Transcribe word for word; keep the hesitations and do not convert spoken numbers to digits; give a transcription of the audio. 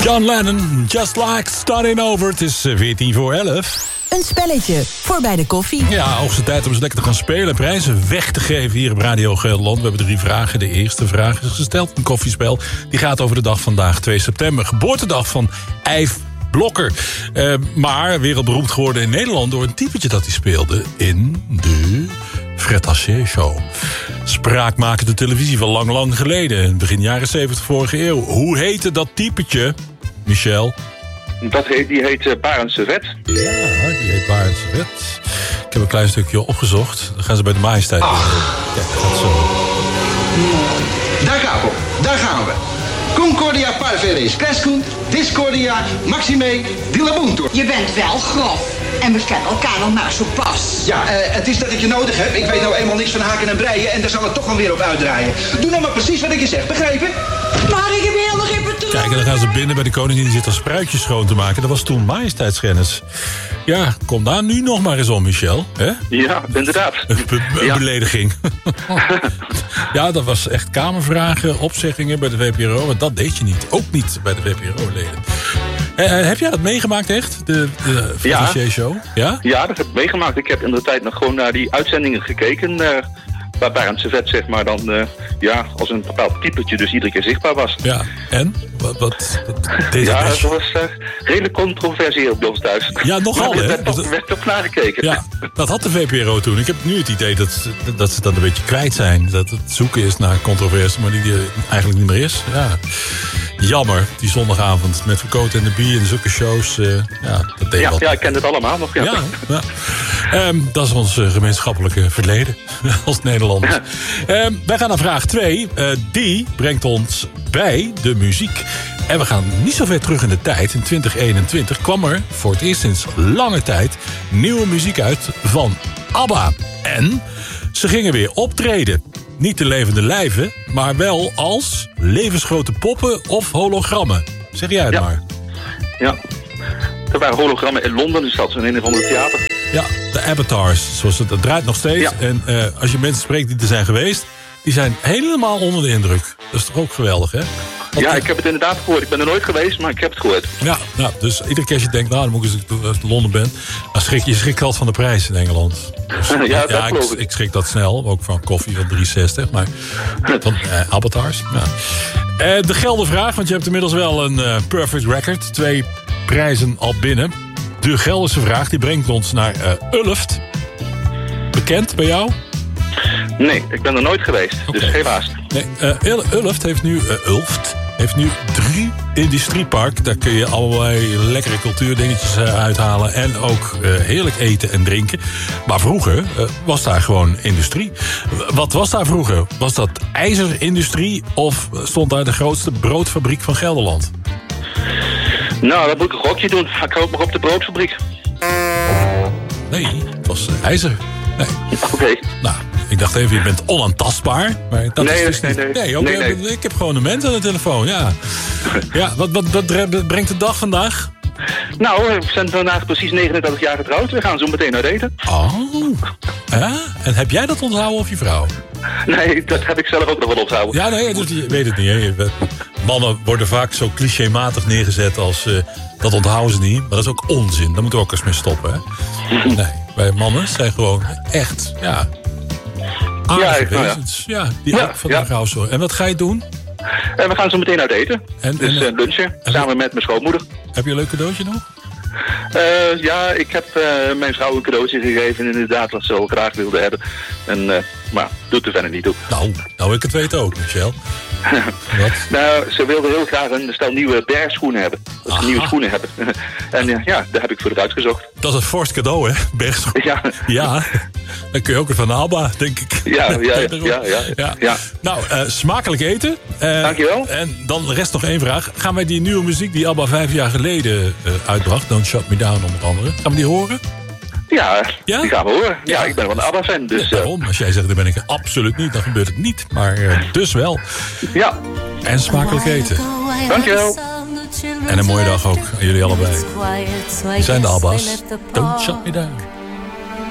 John Lennon, Just Like Starting Over. Het is veertien voor elf. Een spelletje voor bij de koffie. Ja, hoogste tijd om eens lekker te gaan spelen. Prijzen weg te geven hier op Radio Gelderland. We hebben drie vragen. De eerste vraag is gesteld. Een koffiespel. Die gaat over de dag vandaag, twee september. Geboortedag van Yves Blokker. Uh, maar wereldberoemd geworden in Nederland door een typetje dat hij speelde in de Fred Haché Show. Spraakmakende televisie van lang, lang geleden. Begin jaren zeventig vorige eeuw. Hoe heette dat typetje, Michel? Dat heet, die heet uh, Barend Servet. Ja, die heet Barend Servet. Ik heb een klein stukje opgezocht. Dan gaan ze bij de majesteit. Ah. Kijk, dat gaat zo. Daar gaan we. Daar gaan we. Concordia Parveris Crescunt, Discordia, Maxime, Dilabuntur. Je bent wel grof. En we kennen elkaar nog maar zo pas. Ja, uh, het is dat ik je nodig heb. Ik weet nou eenmaal niks van haken en breien en daar zal het toch wel weer op uitdraaien. Doe nou maar precies wat ik je zeg, begrepen? Maar ik heb heel nog even terug. Kijk, en dan gaan ze binnen bij de koningin, die zit al spruitjes schoon te maken. Dat was toen majesteitsschennis. Ja, kom daar nu nog maar eens om, Michel. Hè? Ja, inderdaad. Een be- be- ja. belediging. Ja, dat was echt kamervragen, opzeggingen bij de V P R O. Want dat deed je niet. Ook niet bij de V P R O-leden. Uh, heb jij dat meegemaakt echt? De, de Fred Haché Show? Ja? Ja, dat heb ik meegemaakt. Ik heb in de tijd nog gewoon naar die uitzendingen gekeken. Uh, waar Barend Servet, zeg maar, dan uh, ja, als een bepaald typetje dus iedere keer zichtbaar was. Ja, en? Wat, wat, wat deze ja, best... dat was uh, redelijk controversieel bij ons thuis. Ja, nogal, hè? Er werd toch, werd toch naar gekeken. Ja, dat had de V P R O toen. Ik heb nu het idee dat, dat ze dat een beetje kwijt zijn. Dat het zoeken is naar controversie, maar die er eigenlijk niet meer is. Ja. Jammer, die zondagavond met Verkoot en de Bie en zulke shows. Uh, ja, dat deed ja, wat. ja, ik ken het allemaal nog. Ja, ja, ja. Um, dat is ons uh, gemeenschappelijke verleden als Nederlanders. Um, wij gaan naar vraag twee. Uh, die brengt ons bij de muziek. En we gaan niet zo ver terug in de tijd. In twintig eenentwintig kwam er voor het eerst sinds lange tijd nieuwe muziek uit van ABBA. En ze gingen weer optreden. Niet de levende lijven, maar wel als levensgrote poppen of hologrammen. Zeg jij het ja. maar. Ja, er waren hologrammen in Londen, dus dat is in een of ander theater. Ja, de avatars, zoals het, dat draait nog steeds. Ja. En uh, als je mensen spreekt die er zijn geweest, die zijn helemaal onder de indruk. Dat is toch ook geweldig, hè? Want ja, ik heb het inderdaad gehoord. Ik ben er nooit geweest, maar ik heb het gehoord. Ja, ja, dus iedere keer als je denkt, nou, dan moet ik eens als ik in Londen ben, dan schrik je schrik altijd van de prijs in Engeland. Dus, ja, ja, dat ik, geloof ik. ik schrik dat snel, ook van koffie van drie zestig, maar van uh, avatars. Ja. Uh, de Geldervraag, want je hebt inmiddels wel een uh, perfect record. Twee prijzen al binnen. De Gelderse vraag, die brengt ons naar uh, Ulft. Bekend bij jou? Nee, ik ben er nooit geweest, okay. Dus helaas. Nee, uh, Ulft heeft nu, uh, Ulft heeft nu drie industriepark. Daar kun je allerlei lekkere cultuurdingetjes uh, uithalen. En ook uh, heerlijk eten en drinken. Maar vroeger uh, was daar gewoon industrie. Wat was daar vroeger? Was dat ijzerindustrie of stond daar de grootste broodfabriek van Gelderland? Nou, dat moet ik een gokje doen. Ik hoop nog op de broodfabriek. Nee, het was uh, ijzer. Nee. Oké. Okay. Nou, ik dacht even, je bent onaantastbaar. Maar dat nee, is dus nee, niet... nee, nee, ook, nee, nee. Ik heb gewoon een mens aan de telefoon, ja. Ja, wat, wat, wat brengt de dag vandaag? Nou, we zijn vandaag precies negenendertig jaar getrouwd. We gaan zo meteen uit eten. Oh, ja? En heb jij dat onthouden of je vrouw? Nee, dat heb ik zelf ook nog wel onthouden. Ja, nee, dus je weet het niet. Hè. Mannen worden vaak zo clichématig neergezet als... Uh, dat onthouden ze niet, maar dat is ook onzin. Daar moeten we ook eens mee stoppen, hè. Nee, wij mannen zijn gewoon echt, ja... aardige ja, wezens. Ja, die ja, ook van ja. de vrouw zorgen. En wat ga je doen? En we gaan zo meteen uit eten. En, dus en, uh, lunchen, en, samen met mijn schoonmoeder. Heb je een leuk cadeautje nog? Uh, ja, ik heb uh, mijn vrouw een cadeautje gegeven, inderdaad, wat ze ook graag wilde hebben. En, uh, maar doet er verder niet toe. Nou, nou ik het weet ook, Michel. Wat? Nou, ze wilde heel graag een stel nieuwe bergschoenen hebben. Dat ze nieuwe schoenen hebben. En uh, ja, daar heb ik voor het uitgezocht. Dat is een fors cadeau, hè? Bergschoenen. Ja. Ja, dan kun je ook van de ABBA, denk ik. Ja, ja, ja. ja, ja, ja. ja. Nou, uh, smakelijk eten. Uh, Dankjewel. En dan rest nog één vraag. Gaan wij die nieuwe muziek die ABBA vijf jaar geleden uh, uitbracht, Don't Shut Me Down onder andere, gaan we die horen? Ja, ja, die gaan we horen. Ja, ja. ik ben wel een ABBA-fan. Dus, ja, daarom. Als jij zegt, daar ben ik absoluut niet, dan gebeurt het niet. Maar uh, dus wel. Ja. En smakelijk eten. Dankjewel. En een mooie dag ook aan jullie allebei. We zijn de ABBA's. Don't Shut Me Down.